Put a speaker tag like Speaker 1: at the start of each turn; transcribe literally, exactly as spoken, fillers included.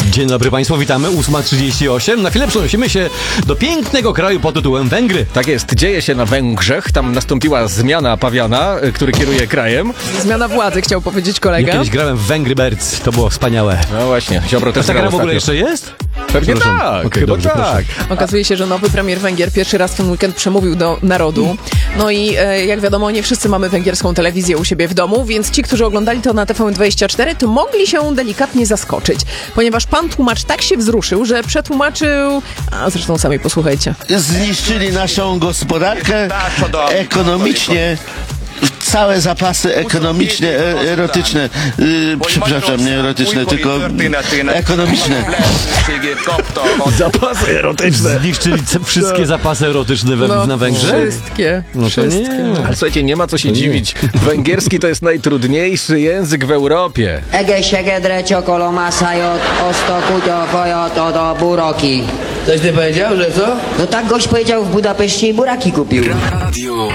Speaker 1: Dzień dobry Państwu, witamy. ósma trzydzieści osiem. Na chwilę przenosimy się do pięknego kraju pod tytułem Węgry.
Speaker 2: Tak jest, dzieje się na Węgrzech. Tam nastąpiła zmiana Pawiana, który kieruje krajem.
Speaker 3: Zmiana władzy, chciał powiedzieć kolega.
Speaker 1: Ja kiedyś grałem w Węgry Birds, to było wspaniałe.
Speaker 2: No właśnie, Ziobro też
Speaker 1: Ta gra
Speaker 2: grał
Speaker 1: w ogóle
Speaker 2: ostatnio.
Speaker 1: jeszcze jest?
Speaker 2: Pewnie
Speaker 1: Przepraszam.
Speaker 2: tak,
Speaker 1: Okej,
Speaker 2: chyba
Speaker 1: dobrze,
Speaker 2: tak.
Speaker 1: proszę.
Speaker 3: Okazuje się, że nowy premier Węgier pierwszy raz w ten weekend przemówił do narodu. No i e, jak wiadomo, nie wszyscy mamy węgierską telewizję u siebie w domu, więc ci, którzy oglądali to na T V N dwadzieścia cztery, to mogli się delikatnie zaskoczyć, ponieważ pan tłumacz tak się wzruszył, że przetłumaczył... A zresztą sami posłuchajcie.
Speaker 4: Zniszczyli naszą gospodarkę ekonomicznie. Całe zapasy ekonomiczne, e, erotyczne, yy, przepraszam, nie erotyczne, tylko ekonomiczne.
Speaker 2: Zapasy erotyczne.
Speaker 1: Zniszczyli ce- wszystkie zapasy erotyczne we,
Speaker 3: No,
Speaker 1: na Węgrzech?
Speaker 3: Wszystkie,
Speaker 1: No to
Speaker 3: wszystkie.
Speaker 1: nie.
Speaker 2: Ale słuchajcie, nie ma co się
Speaker 1: To nie.
Speaker 2: dziwić. Węgierski to jest najtrudniejszy język w Europie.
Speaker 5: Egészségedre csokolomászájot, azt a kutyafajat, ad a buraki.
Speaker 6: Coś ty powiedział, że co?
Speaker 5: No tak gość powiedział w Budapeszcie i buraki kupił.